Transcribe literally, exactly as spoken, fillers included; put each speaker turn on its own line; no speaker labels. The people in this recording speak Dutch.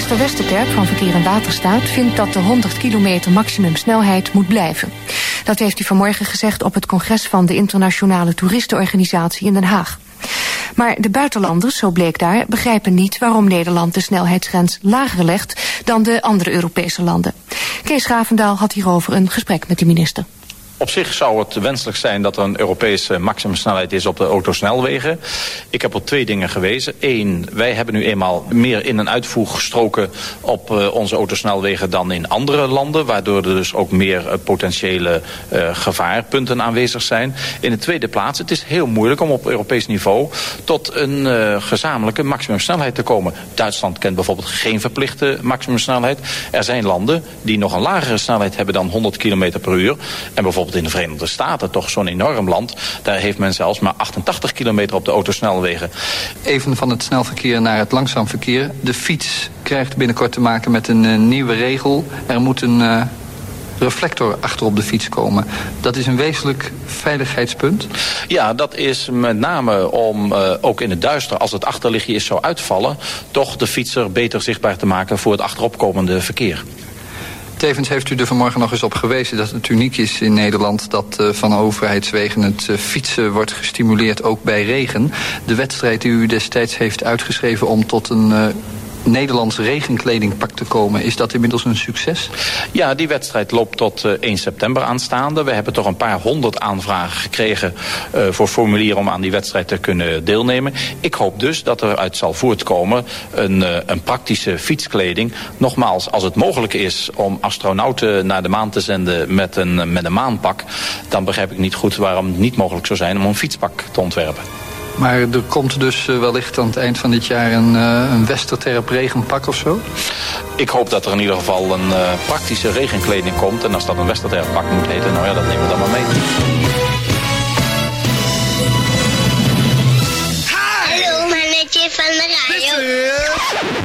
Minister Westerterp van Verkeer en Waterstaat vindt dat de honderd kilometer maximumsnelheid moet blijven. Dat heeft hij vanmorgen gezegd op het congres van de Internationale Toeristenorganisatie in Den Haag. Maar de buitenlanders, zo bleek daar, begrijpen niet waarom Nederland de snelheidsgrens lager legt dan de andere Europese landen. Kees Ravendaal had hierover een gesprek met de minister.
Op zich zou het wenselijk zijn dat er een Europese maximumsnelheid is op de autosnelwegen. Ik heb op twee dingen gewezen. Eén, wij hebben nu eenmaal meer in- en uitvoegstroken op uh, onze autosnelwegen dan in andere landen, waardoor er dus ook meer uh, potentiële uh, gevaarpunten aanwezig zijn. In de tweede plaats, het is heel moeilijk om op Europees niveau tot een uh, gezamenlijke maximumsnelheid te komen. Duitsland kent bijvoorbeeld geen verplichte maximumsnelheid. Er zijn landen die nog een lagere snelheid hebben dan honderd kilometer per uur. En bijvoorbeeld in de Verenigde Staten, toch zo'n enorm land, daar heeft men zelfs maar achtentachtig kilometer op de autosnelwegen.
Even van het snelverkeer naar het langzaam verkeer. De fiets krijgt binnenkort te maken met een uh, nieuwe regel. Er moet een uh, reflector achterop de fiets komen. Dat is een wezenlijk veiligheidspunt.
Ja, dat is met name om uh, ook in het duister, als het achterlichtje is zou uitvallen, toch de fietser beter zichtbaar te maken voor het achteropkomende verkeer.
Tevens heeft u er vanmorgen nog eens op gewezen dat het uniek is in Nederland dat uh, van overheidswegen het uh, fietsen wordt gestimuleerd ook bij regen. De wedstrijd die u destijds heeft uitgeschreven om tot een uh, Nederlands regenkledingpak te komen, is dat inmiddels een succes?
Ja, die wedstrijd loopt tot uh, één september aanstaande. We hebben toch een paar honderd aanvragen gekregen uh, voor formulieren om aan die wedstrijd te kunnen deelnemen. Ik hoop dus dat er uit zal voortkomen een, uh, een praktische fietskleding. Nogmaals, als het mogelijk is om astronauten naar de maan te zenden met een, met een maanpak, dan begrijp ik niet goed waarom het niet mogelijk zou zijn om een fietspak te ontwerpen.
Maar er komt dus uh, wellicht aan het eind van dit jaar een, uh, een Westerterp regenpak of zo?
Ik hoop dat er in ieder geval een uh, praktische regenkleding komt. En als dat een Westerterp pak moet heten, nou ja, dat nemen we dan maar mee.
Hallo, mannetje van de radio.